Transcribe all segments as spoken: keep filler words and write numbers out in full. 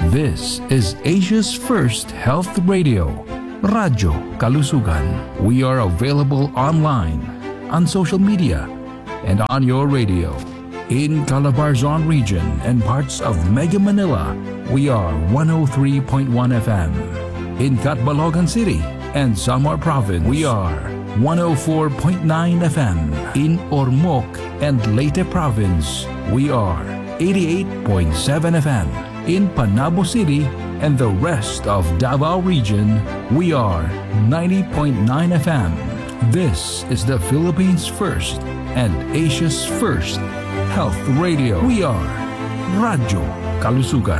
This is Asia's first health radio, Radyo Kalusugan. We are available online, on social media, and on your radio. In Calabarzon region and parts of Mega Manila, we are one oh three point one F M. In Catbalogan City and Samar Province, we are one oh four point nine F M. In Ormoc and Leyte Province, we are eighty-eight point seven F M. In Panabo City and the rest of Davao region, we are ninety point nine F M. This is the Philippines' first and Asia's first health radio. We are Radyo Kalusugan.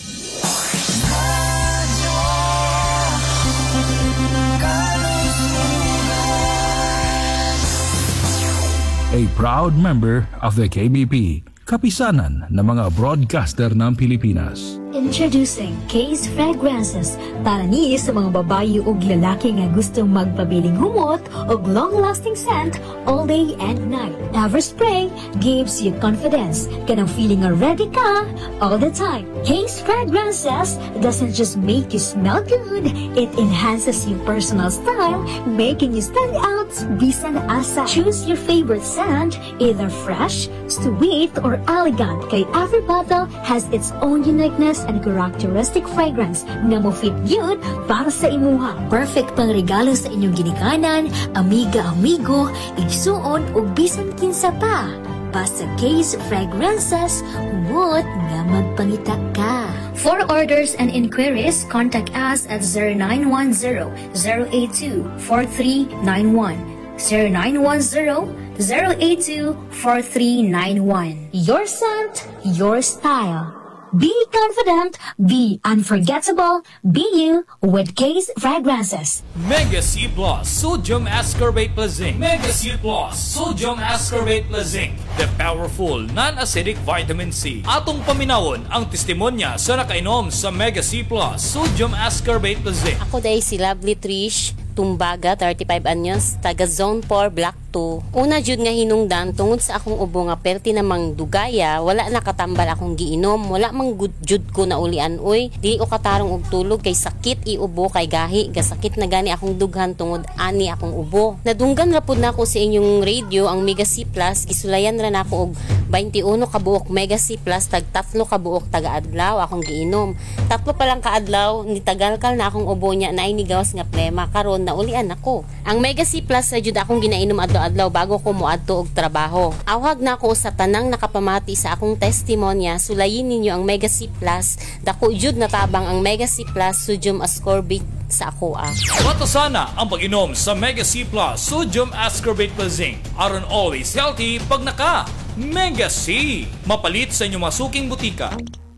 A proud member of the K B P, kapisanan ng mga broadcaster ng Pilipinas. Introducing K's Fragrances para ni sa mga babae ug lalaki nga gustong magpabiling humot ug long-lasting scent all day and night. Everspray gives you confidence, kanang feeling nga ready ka all the time. K's Fragrances doesn't just make you smell good, it enhances your personal style, making you stand out bisan asa. Choose your favorite scent, either fresh, sweet, or elegant, kay every bottle has its own uniqueness and characteristic fragrance na mo fit yun para sa imuha. Perfect pang regalo sa inyong ginikanan, amiga-amigo, igsuon o bisan kinsa pa. Basta K's Fragrances, humot nga magpangita ka. For orders and inquiries, contact us at zero nine one zero, zero eight two, four three nine one. zero nine one zero, zero eight two, four three nine one. Your scent, your style. Be confident, be unforgettable, be you with K's Fragrances. Mega C Plus Sodium Ascorbate Plus Zinc. Mega C Plus Sodium Ascorbate Plus Zinc. The powerful non-acidic vitamin C. Atong paminawon ang testimonya sa nakainom sa Mega C Plus Sodium Ascorbate Plus Zinc. Ako dahil si Lovely Trish Tumbaga, thirty-five anyos, taga Zone four, Block two. Una jud nga hinungdan tungod sa akong ubo nga perti namang dugaya, wala nakatambal akong giinom, wala mang jud ko na ulian oy. Dili ko katarong og tulog kay sakit iubo kay gahi, gasakit na gani akong dughan tungod ani akong ubo. Nadunggan ra pud nako sa inyong radio ang Mega C Plus, gisulayan ra nako og twenty-one ka buok Mega C Plus tag tatlo ka buok taga adlaw akong giinom. Tatlo pa lang ka adlaw ni tagalkal na akong ubo nya na inigawas nga plema karon na ulian ako. Ang Mega C Plus sa jud akong ginainom adlaw-adlaw bago ko moadto og trabaho. Awhag na ako sa tanang nakapamati sa akong testimonya, sulayin ninyo ang Mega C Plus. Dako jud natabang ang Mega C Plus Sodium Ascorbate sa ako ah. Bata sana ang pag-inom sa Mega C Plus Sodium Ascorbate Plus Zinc. Aron always healthy pag naka Mega C. Mapalit sa inyong masuking butika.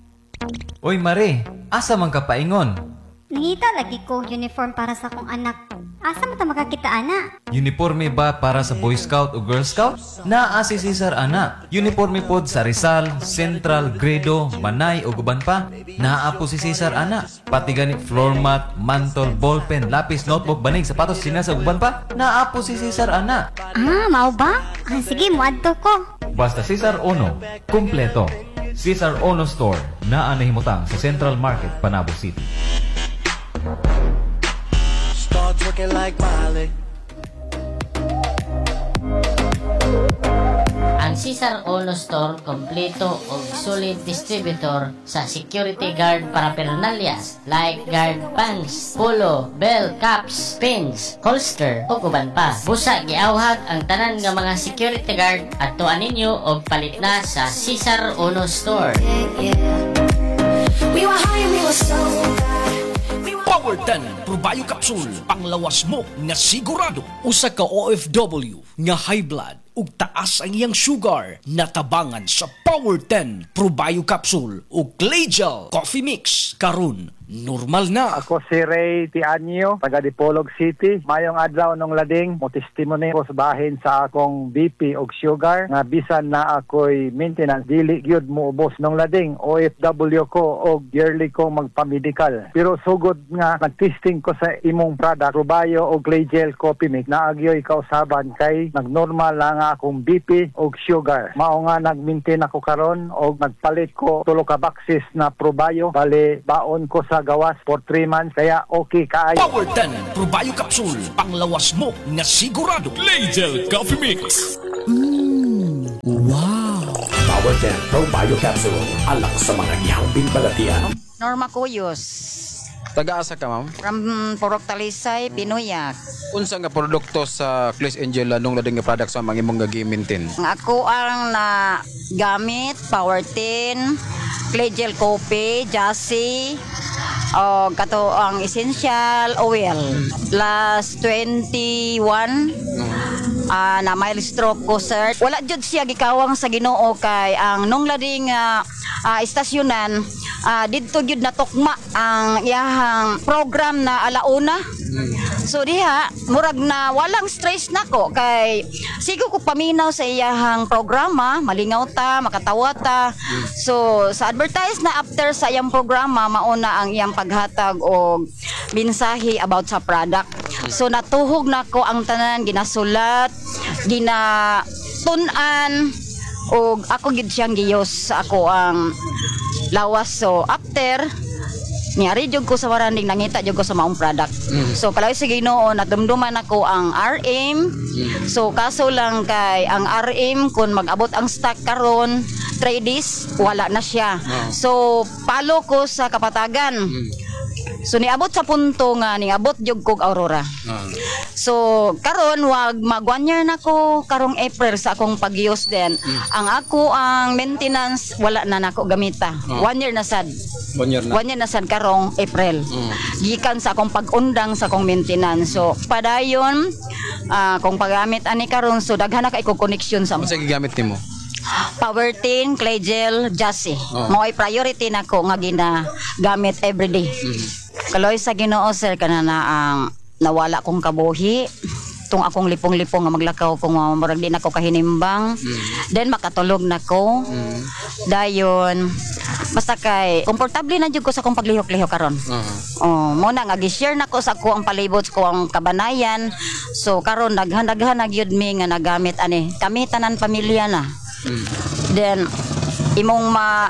Oy Mare, asa man ka paingon? Nangita lagi ko uniform para sa akong anak. Asa mo ta makakita ana? Uniforme ba para sa Boy Scout o Girl Scout? Naa si Cesar ana. Uniforme pod sa Rizal, Central, Gredo, Manay o guban pa. Naa po si Cesar ana. Pati ganit floor mat, mantle, ballpen, lapis, notebook, banig, sapatos, sinas o guban pa. Naa po si Cesar ana. Ah, mao ba? Ah, sige, muadto ko. Basta Cesar Ono, kumpleto. Cesar Ono Store, naa na himutang sa Central Market, Panabo City. Start looking like Miley. Ang Cesar Ono Store kompleto og solid distributor sa security guard paraphernalias like guard pants, polo, bell, caps, pins, holster ug uban pa. Busa giawhag ang tanan nga mga security guard at tuan ninyo og palit na sa Cesar Ono Store. We were high and we were so Power ten Probayo Capsule, panglawas mo nga sigurado. Usa ka O F W nga high blood ug taas ang iyang sugar, natabangan sa Power ten Probayo Capsule ug Clay Gel Coffee Mix. Karon normal na. Ako si Ray Tianyo, taga Dipolog City. Mayong adlaw nung lading, mo testimony ko sa bahin sa akong B P og sugar nga bisan na ako'y maintenance dili gyud mo ubos nung lading. O F W ko og yearly ko magpa-medical. Pero sugod nga nag-testing ko sa imong product, Rubayo og Clay Gel Coffee Mix, naagyoy kausaban kay nagnormal lang nga akong B P og sugar. Mao nga nag-maintain ako karon og nagpalit ko tulo ka boxes na Probayo. Bali baon ko sa gawas for three months kaya okay kaayo. Power ten Probayo Capsule, panglawas mo nga sigurado. Clay Gel Coffee Mix. Power ten Pro Bio Capsule. Alak sa mga nyambing balatian. Norma Cuyos. Taga-asa ka, ma'am? From Purok Talisay, Pinuyak. Unsa nga produkto sa Clay Angel nung lading nga product sa mga imong gagi-maintain? Ako ang na gamit, Power ten, Clay Gel Coffee, Jassy, o kato ang essential oil. Last twenty-one, uh, na mild stroke ko, sir. Wala jud siya gikawang sa Ginoo kay ang nung lading uh, uh, istasyonan, uh, didto gyud natukma ang iyahang program na alauna. So diha, murag na walang stress nako kay sigo ko paminaw sa iyahang programa, malingaw ta, makatawa ta. So sa advertise na after sa iyang programa, mauna ang iyang paghatag og mensahe about sa product. So natuhog nako ang tanan, ginasulat, ginatun-an, og ako gid siyang giyos sa ako ang lawas. So after niyari jud ko sa waranding, nangita jud ko sa maong product. Mm. So kalaway sa Ginoo nadumduman ako ang R M. Mm. So kaso lang kay ang R M kun mag-abot ang stock karon three days wala na siya. Oh. So palo ko sa kapatagan. Mm. So niabot sa punto nga niabot jud kog Aurora. Oh. So karon wag mag one year na ko karong April sa akong pag-use din. Mm. Ang ako ang maintenance wala na nako gamita. Oh. One year na sad. One year na. One year na sad karong April. Mm. Gikan sa akong pag-undang sa akong maintenance. So padayon uh, kung paggamit ani karon so daghan na kay ko connection sa. Unsa gigamit nimo? Power ten, Clay Gel, Jassy. Oh. Mo ay priority nako nga ginagamit everyday. Mm. Kaloy sa Ginoo, sir, kanana ang nawala kong kabuhi. Tung akong lipong-lipong nga maglakaw kung uh, murag di nako kahinimbang. Mm. Then makatulog nako. Mm. Dayon basta kay komportable na jud ko sa akong paglihok-lihok karon. Uh-huh. Oh, mo na nga gi-share nako sa ako ang palibot ko ang kabanayan. So karon daghan-daghan na gyud mi nga nagamit ani. Kami tanan pamilya na. Mm. Then imong ma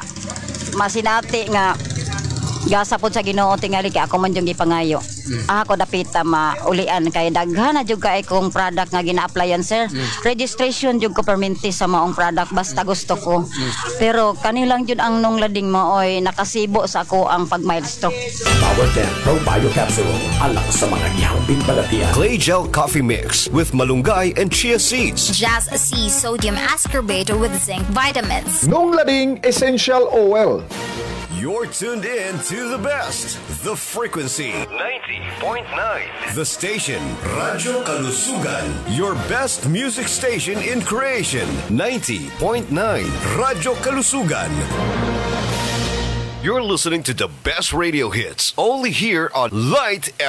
masinati nga gasa pod sa Ginoo tingali kay ako man jud gipangayo. Mm. Ah, ako dapita maulian kay daghan na jud kay kong product nga gina-applyan, sir. Mm. Registration jud ko perminti sa maong product basta gusto ko. Mm. Pero kanilang jud ang nung lading maoy nakasibo sa ako ang pag-mild stroke. Power ten Pro Bio Capsule. Alak sa mga nyambing balatian. Clay Gel Coffee Mix with malunggay and chia seeds. Jazz C Sodium Ascorbate with zinc vitamins. Nung lading essential oil. You're tuned in to the best, The Frequency ninety point nine. The station, Radyo Kalusugan. Your best music station in creation, ninety point nine. Radyo Kalusugan. You're listening to the best radio hits, only here on Light